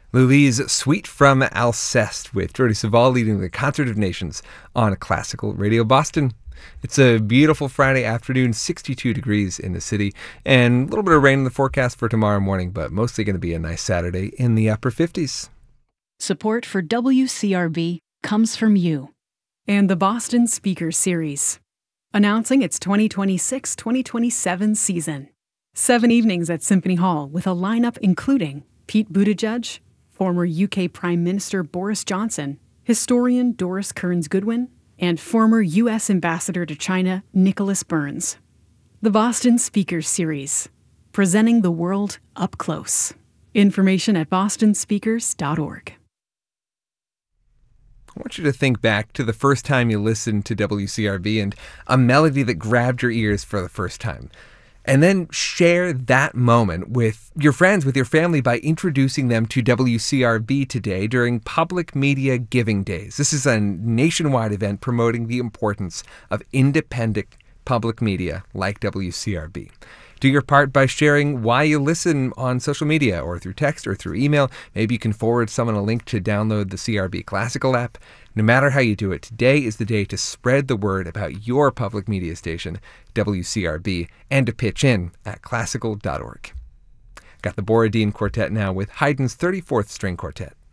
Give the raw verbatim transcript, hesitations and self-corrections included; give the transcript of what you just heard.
Louise Suite from Alceste with Jordi Savall leading the Concert of Nations on Classical Radio Boston. It's a beautiful Friday afternoon, sixty-two degrees in the city, and a little bit of rain in the forecast for tomorrow morning, but mostly going to be a nice Saturday in the upper fifties. Support for W C R B comes from you and the Boston Speakers Series, announcing its twenty twenty-six twenty twenty-seven season. Seven evenings at Symphony Hall with a lineup including Pete Buttigieg, former U K Prime Minister Boris Johnson, historian Doris Kearns Goodwin, and former U S Ambassador to China Nicholas Burns. The Boston Speakers Series, presenting the world up close. Information at boston speakers dot org. I want you to think back to the first time you listened to W C R B and a melody that grabbed your ears for the first time. And then share that moment with your friends, with your family, by introducing them to W C R B today during Public Media Giving Days. This is a nationwide event promoting the importance of independent public media like W C R B. Do your part by sharing why you listen on social media or through text or through email. Maybe you can forward someone a link to download the C R B Classical app. No matter how you do it, today is the day to spread the word about your public media station, W C R B, and to pitch in at classical dot org. Got the Borodin Quartet now with Haydn's thirty-fourth String Quartet.